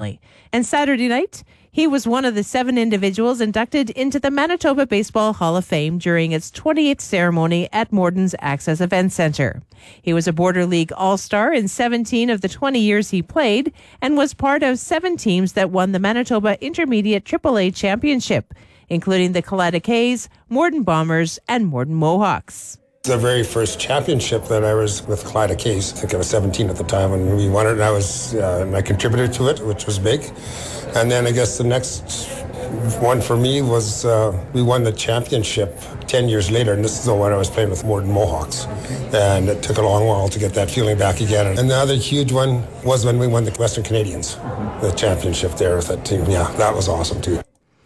family. And Saturday night, he was one of the 7 individuals inducted into the Manitoba Baseball Hall of Fame during its 28th ceremony at Morden's Access Event Centre. He was a Border League All-Star in 17 of the 20 years he played and was part of 7 teams that won the Manitoba Intermediate AAA Championship, including the Kalida Kays, Morden Bombers, and Morden Mohawks. The very first championship that I was with Kalida Kays, I think I was 17 at the time when we won it, and I contributed to it, which was big. And then I guess the next one for me was we won the championship 10 years later, and this is the one I was playing with Morden Mohawks. And it took a long while to get that feeling back again. And the other huge one was when we won the Western Canadians, the championship there with that team. Yeah, that was awesome too.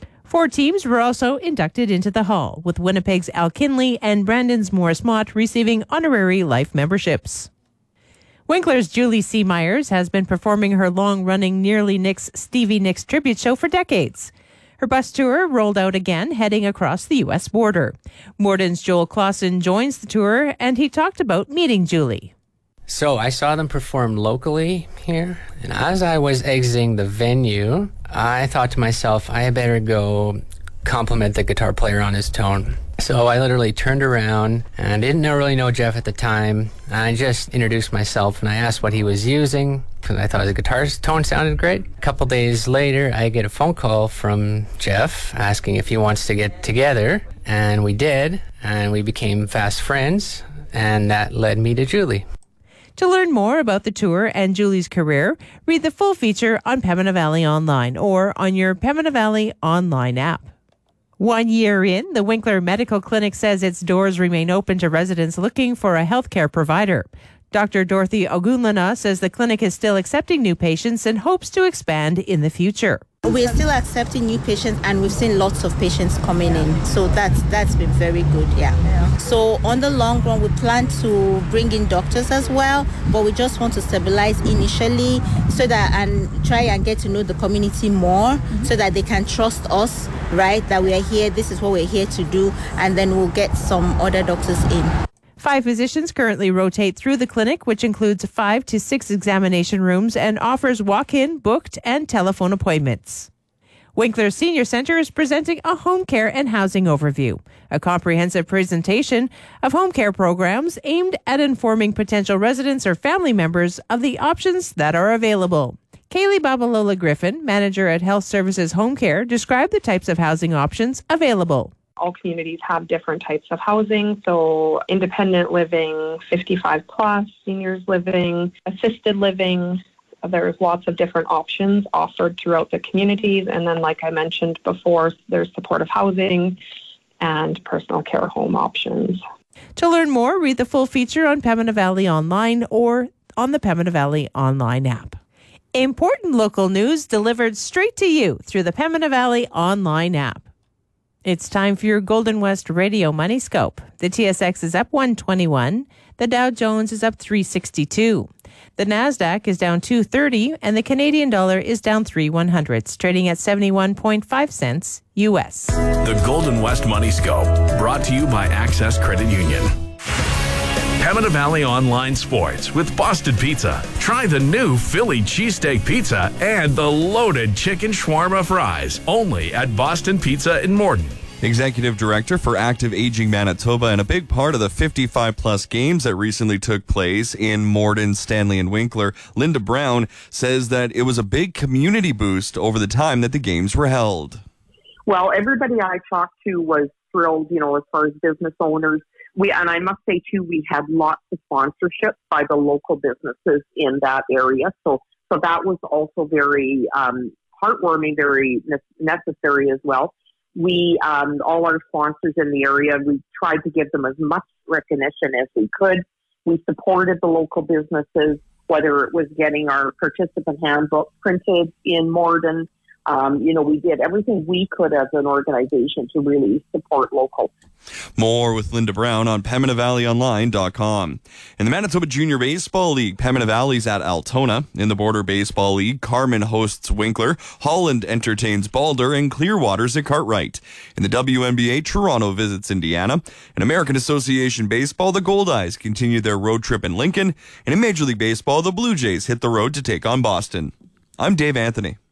4 teams were also inducted into the Hall, with Winnipeg's Al Kinley and Brandon's Morris Mott receiving honorary life memberships. Winkler's Julie C. Myers has been performing her long-running Nearly Nicks Stevie Nicks tribute show for decades. Her bus tour rolled out again, heading across the U.S. border. Morden's Joel Clausen joins the tour, and he talked about meeting Julie. So I saw them perform locally here, and as I was exiting the venue, I thought to myself, I better go compliment the guitar player on his tone. So I literally turned around, and I didn't really know Jeff at the time. I just introduced myself, and I asked what he was using, because I thought his guitar tone sounded great. A couple days later, I get a phone call from Jeff asking if he wants to get together, and we did, and we became fast friends, and that led me to Julie. To learn more about the tour and Julie's career, read the full feature on Pembina Valley Online or on your Pembina Valley Online app. 1 year in, the Winkler Medical Clinic says its doors remain open to residents looking for a healthcare provider. Dr. Dorothy Ogunlana says the clinic is still accepting new patients and hopes to expand in the future. We're still accepting new patients, and we've seen lots of patients coming in. So that's been very good, yeah. So on the long run, we plan to bring in doctors as well, but we just want to stabilize initially so that and try and get to know the community more so that they can trust us, right? That we are here, this is what we're here to do, and then we'll get some other doctors in. 5 physicians currently rotate through the clinic, which includes 5 to 6 examination rooms and offers walk-in, booked, and telephone appointments. Winkler Senior Centre is presenting a home care and housing overview, a comprehensive presentation of home care programs aimed at informing potential residents or family members of the options that are available. Kaylee Babalola Griffin, manager at Health Services Home Care, described the types of housing options available. All communities have different types of housing, so independent living, 55 plus, seniors living, assisted living. There's lots of different options offered throughout the communities. And then, like I mentioned before, there's supportive housing and personal care home options. To learn more, read the full feature on Pembina Valley Online or on the Pembina Valley Online app. Important local news delivered straight to you through the Pembina Valley Online app. It's time for your Golden West Radio Money Scope. The TSX is up 121. The Dow Jones is up 362. The Nasdaq is down 230, and the Canadian dollar is down 3/100, trading at 71.5 cents US. The Golden West Money Scope, brought to you by Access Credit Union. Pembina Valley Online Sports with Boston Pizza. Try the new Philly cheesesteak pizza and the loaded chicken shawarma fries. Only at Boston Pizza in Morden. Executive Director for Active Aging Manitoba and a big part of the 55-plus games that recently took place in Morden, Stanley, and Winkler, Linda Brown says that it was a big community boost over the time that the games were held. Well, everybody I talked to was thrilled, as far as business owners. And I must say, too, we had lots of sponsorship by the local businesses in that area. So that was also very heartwarming, very necessary as well. We, all our sponsors in the area, we tried to give them as much recognition as we could. We supported the local businesses, whether it was getting our participant handbook printed in Morden. We did everything we could as an organization to really support local. More with Linda Brown on PembinaValleyOnline.com. In the Manitoba Junior Baseball League, Pembina Valley's at Altona. In the Border Baseball League, Carman hosts Winkler, Holland entertains Balder, and Clearwater's at Cartwright. In the WNBA, Toronto visits Indiana. In American Association Baseball, the Goldeyes continue their road trip in Lincoln. And in Major League Baseball, the Blue Jays hit the road to take on Boston. I'm Dave Anthony.